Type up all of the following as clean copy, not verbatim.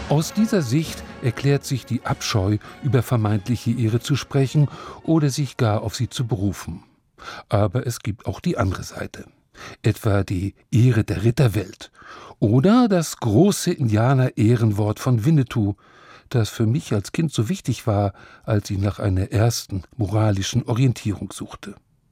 Aus dieser Sicht erklärt sich die Abscheu, über vermeintliche Ehre zu sprechen oder sich gar auf sie zu berufen. Aber es gibt auch die andere Seite. Etwa die Ehre der Ritterwelt oder das große Indianer-Ehrenwort von Winnetou, das für mich als Kind so wichtig war, als ich nach einer ersten moralischen Orientierung suchte.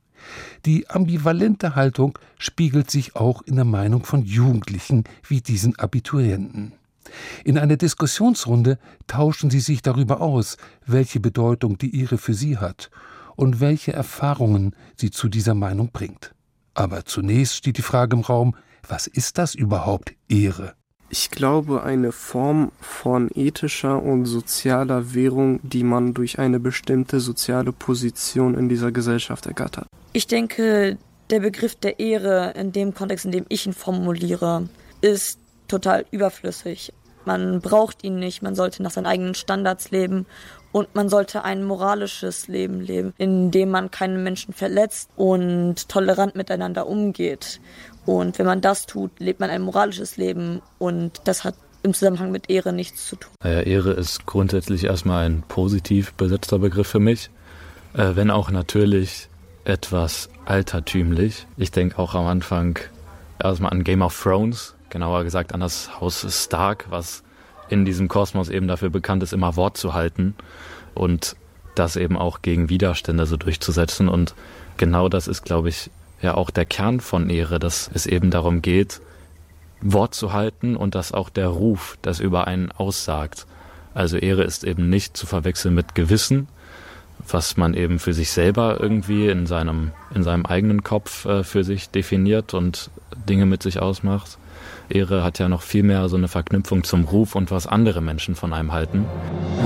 Die ambivalente Haltung spiegelt sich auch in der Meinung von Jugendlichen wie diesen Abiturienten. In einer Diskussionsrunde tauschen sie sich darüber aus, welche Bedeutung die Ehre für sie hat und welche Erfahrungen sie zu dieser Meinung bringt. Aber zunächst steht die Frage im Raum, was ist das überhaupt, Ehre? Ich glaube, eine Form von ethischer und sozialer Währung, die man durch eine bestimmte soziale Position in dieser Gesellschaft ergattert. Ich denke, der Begriff der Ehre in dem Kontext, in dem ich ihn formuliere, ist total überflüssig. Man braucht ihn nicht, man sollte nach seinen eigenen Standards leben und man sollte ein moralisches Leben leben, in dem man keinen Menschen verletzt und tolerant miteinander umgeht. Und wenn man das tut, lebt man ein moralisches Leben und das hat im Zusammenhang mit Ehre nichts zu tun. Ehre ist grundsätzlich erstmal ein positiv besetzter Begriff für mich, wenn auch natürlich etwas altertümlich. Ich denke auch am Anfang erstmal an Game of Thrones, genauer gesagt an das Haus Stark, was in diesem Kosmos eben dafür bekannt ist, immer Wort zu halten und das eben auch gegen Widerstände so durchzusetzen. Und genau das ist, glaube ich, ja auch der Kern von Ehre, dass es eben darum geht, Wort zu halten und dass auch der Ruf das über einen aussagt. Also Ehre ist eben nicht zu verwechseln mit Gewissen, was man eben für sich selber irgendwie in seinem eigenen Kopf für sich definiert und Dinge mit sich ausmacht. Ehre hat ja noch viel mehr so eine Verknüpfung zum Ruf und was andere Menschen von einem halten.